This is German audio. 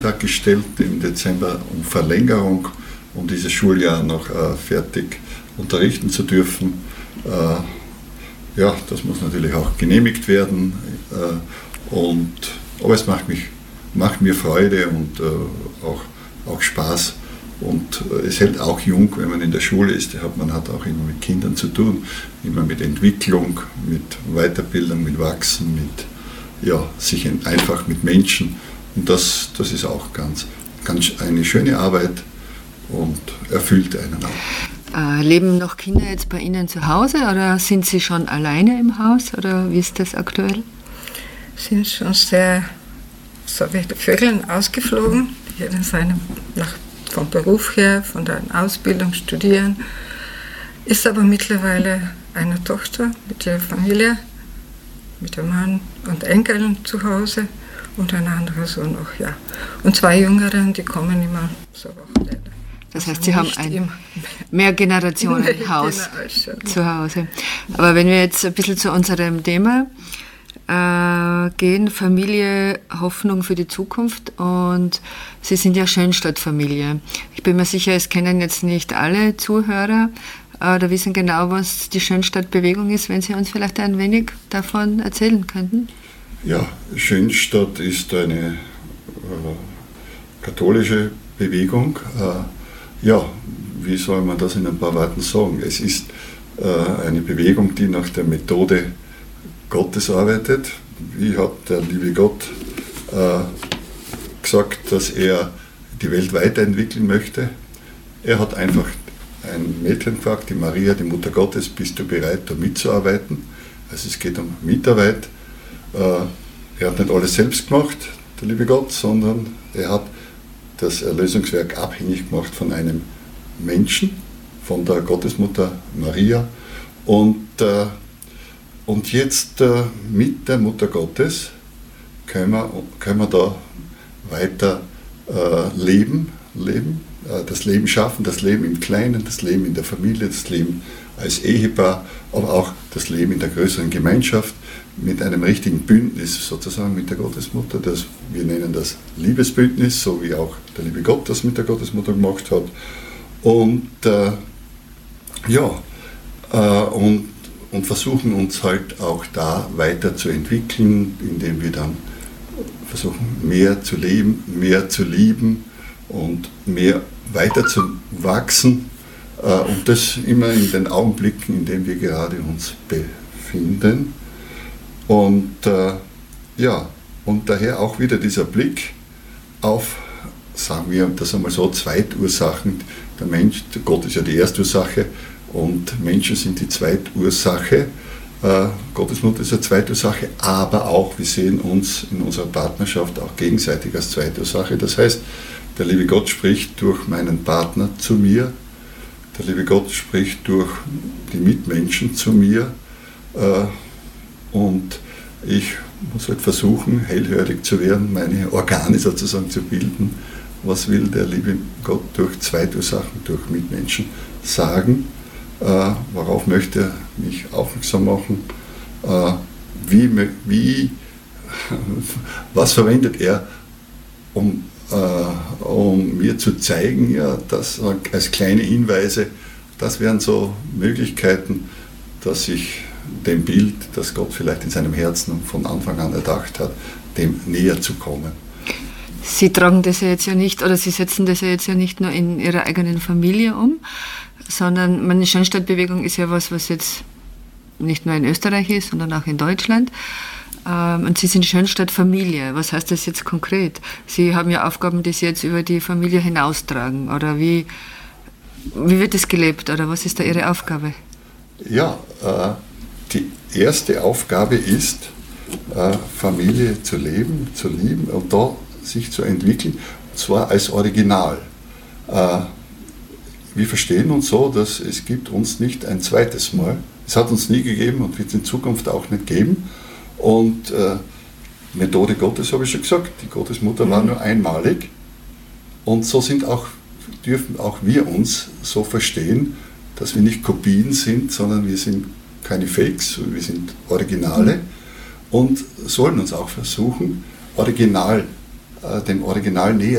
gestellt im Dezember um Verlängerung, um dieses Schuljahr noch fertig unterrichten zu dürfen. Ja, das muss natürlich auch genehmigt werden, aber es macht mir Freude und auch Spaß. Und es hält auch jung, wenn man in der Schule ist. Man hat auch immer mit Kindern zu tun, immer mit Entwicklung, mit Weiterbildung, mit Wachsen, einfach mit Menschen. Und das ist auch ganz eine schöne Arbeit und erfüllt einen auch. Leben noch Kinder jetzt bei Ihnen zu Hause oder sind Sie schon alleine im Haus oder wie ist das aktuell? Sind schon sehr, so wie die Vögel, ausgeflogen, jeder vom Beruf her, von der Ausbildung, studieren, ist aber mittlerweile eine Tochter mit ihrer Familie, mit dem Mann und Enkeln zu Hause und ein anderer Sohn noch, ja. Und 2 Jüngeren, die kommen immer so Wochenende. Das heißt, Sie haben ein Mehrgenerationenhaus zu Hause. Aber wenn wir jetzt ein bisschen zu unserem Thema gehen, Familie, Hoffnung für die Zukunft, und Sie sind ja Schönstadt-Familie. Ich bin mir sicher, es kennen jetzt nicht alle Zuhörer oder wissen genau, was die Schönstadt-Bewegung ist, wenn Sie uns vielleicht ein wenig davon erzählen könnten. Ja, Schönstadt ist eine katholische Bewegung. Wie soll man das in ein paar Worten sagen? Es ist eine Bewegung, die nach der Methode Gottes arbeitet. Wie hat der liebe Gott gesagt, dass er die Welt weiterentwickeln möchte? Er hat einfach ein Mädchen gefragt, die Maria, die Mutter Gottes, bist du bereit, da mitzuarbeiten? Also es geht um Mitarbeit. Er hat nicht alles selbst gemacht, der liebe Gott, sondern er hat das Erlösungswerk abhängig gemacht von einem Menschen, von der Gottesmutter Maria. Und jetzt mit der Mutter Gottes können wir da weiter leben, das Leben schaffen, das Leben im Kleinen, das Leben in der Familie, das Leben als Ehepaar, aber auch das Leben in der größeren Gemeinschaft mit einem richtigen Bündnis sozusagen mit der Gottesmutter. Wir nennen das Liebesbündnis, so wie auch der liebe Gott das mit der Gottesmutter gemacht hat. Und versuchen uns halt auch da weiterzuentwickeln, indem wir dann versuchen, mehr zu leben, mehr zu lieben und mehr weiter zu wachsen. Und das immer in den Augenblicken, in denen wir gerade uns befinden. Und daher auch wieder dieser Blick auf, sagen wir das einmal so, Zweitursachen. Der Mensch, Gott ist ja die Erstursache und Menschen sind die Zweitursache. Gottesmutter ist eine Zweitursache, aber auch wir sehen uns in unserer Partnerschaft auch gegenseitig als Zweitursache. Das heißt, der liebe Gott spricht durch meinen Partner zu mir, der liebe Gott spricht durch die Mitmenschen zu mir und ich muss halt versuchen, hellhörig zu werden, meine Organe sozusagen zu bilden. Was will der liebe Gott durch Zweitursachen, durch Mitmenschen sagen? Worauf möchte er mich aufmerksam machen? Was verwendet er, um mir zu zeigen, ja, das als kleine Hinweise, das wären so Möglichkeiten, dass ich dem Bild, das Gott vielleicht in seinem Herzen von Anfang an erdacht hat, dem näher zu kommen. Sie tragen das ja jetzt ja nicht, oder Sie setzen das ja jetzt ja nicht nur in Ihrer eigenen Familie um, sondern meine Schönstadt-Bewegung ist ja was jetzt nicht nur in Österreich ist, sondern auch in Deutschland. Und Sie sind Schönstadt-Familie. Was heißt das jetzt konkret? Sie haben ja Aufgaben, die Sie jetzt über die Familie hinaustragen. Oder wie wird das gelebt? Oder was ist da Ihre Aufgabe? Ja, die erste Aufgabe ist, Familie zu leben, zu lieben und da sich zu entwickeln, und zwar als Original. Wir verstehen uns so, dass es gibt uns nicht ein zweites Mal. Es hat uns nie gegeben und wird es in Zukunft auch nicht geben. Und Methode Gottes habe ich schon gesagt, die Gottesmutter war nur einmalig. Und so dürfen auch wir uns so verstehen, dass wir nicht Kopien sind, sondern wir sind keine Fakes, wir sind Originale und sollen uns auch versuchen, original dem Original näher